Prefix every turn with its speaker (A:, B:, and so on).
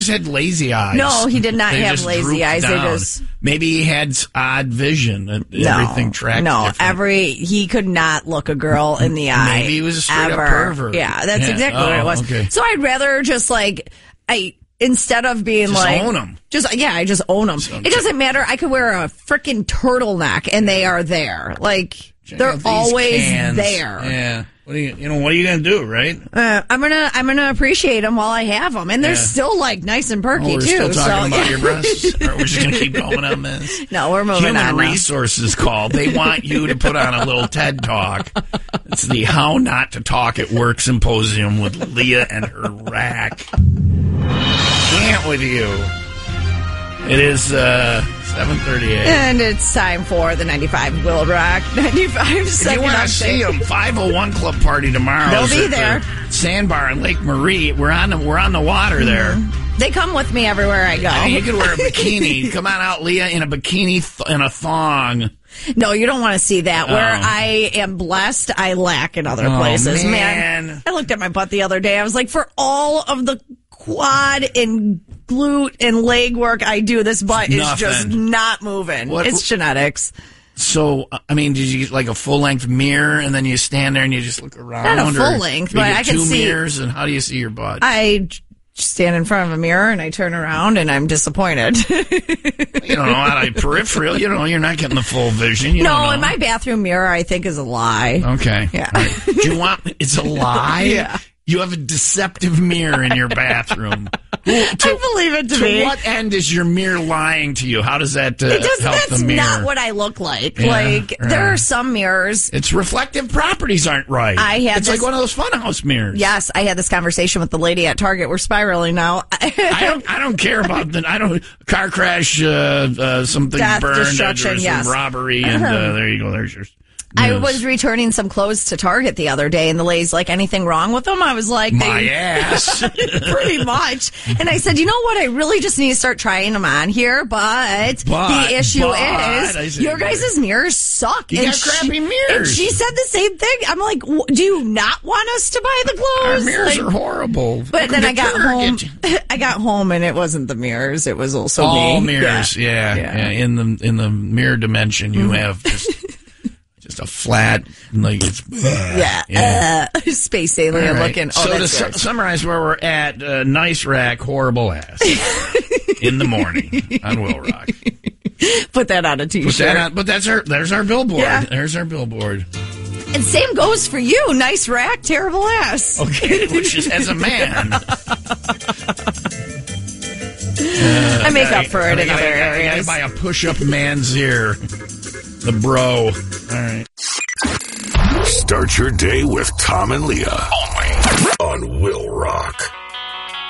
A: had lazy eyes.
B: No, he did not have lazy eyes.
A: Down. Maybe he had odd vision. Everything tracked different.
B: He could not look a girl in the eye.
A: Maybe he was a straight up pervert.
B: Yeah, that's exactly what it was.
A: Okay.
B: So I'd rather just instead of being
A: just own them.
B: I just own them. It doesn't matter. I could wear a freaking turtleneck and they are there. They're always there.
A: Yeah. What are you gonna do, right?
B: I'm gonna appreciate them while I have them, and they're still nice and perky
A: we're
B: too.
A: Still talking about your breasts. Or we're just gonna keep going on this.
B: No, we're moving on.
A: Human Resources called. They want you to put on a little TED Talk. It's the How Not to Talk at Work Symposium with Leah and her rack. Can't with you. It is 7:38.
B: And it's time for the 95 Will Rock 95 second.
A: If you want to see them, 501 Club Party tomorrow.
B: They'll be there.
A: Sandbar in Lake Marie. We're on the water there.
B: They come with me everywhere I go.
A: You could wear a bikini. Come on out, Leah, in a bikini and a thong.
B: No, you don't want to see that. Where I am blessed, I lack in other places. Man, I looked at my butt the other day. I was like, for all of the quad and glute and leg work I do, this butt is just not moving. It's genetics.
A: So, did you get a full-length mirror and then you stand there and you just look around?
B: Not a full-length, but I can see.
A: 2 mirrors, and how do you see your butt?
B: I stand in front of a mirror and I turn around and I'm disappointed.
A: You don't know out of peripheral. You're not getting the full vision.
B: And my bathroom mirror, I think, is a lie.
A: Okay.
B: Yeah.
A: Right. It's a lie?
B: Yeah.
A: You have a deceptive mirror in your bathroom.
B: I believe it to be.
A: To what end is your mirror lying to you? How does that help the mirror?
B: That's not what I look like.
A: Yeah,
B: there are some mirrors.
A: Its reflective properties aren't right.
B: It's
A: like one of those funhouse mirrors.
B: Yes, I had this conversation with the lady at Target. We're spiraling now.
A: I don't care about car crash, something
B: death,
A: burned,
B: destruction,
A: some robbery, and there you go. There's yours.
B: I was returning some clothes to Target the other day, and the lady's like, anything wrong with them? I was like,
A: my ass.
B: Pretty much. And I said, you know what? I really just need to start trying them on here, but the issue is your guys' mirrors suck.
A: You got crappy mirrors.
B: And she said the same thing. I'm like, do you not want us to buy the clothes?
A: Our mirrors are horrible.
B: But then I got home. I got home, and it wasn't the mirrors. It was also
A: all
B: me.
A: Mirrors. Yeah. In the mirror dimension, you have just a flat,
B: space alien looking.
A: So to summarize where we're at, nice rack, horrible ass in the morning on Will Rock.
B: Put that on a t-shirt.
A: But there's our billboard.
B: Yeah.
A: There's our billboard.
B: And same goes for you. Nice rack, terrible ass.
A: Okay, which is as a man.
B: I make up for it in other areas.
A: I buy a push-up man's ear. The bro. All right.
C: Start your day with Tom and Leah. Only on Will Rock.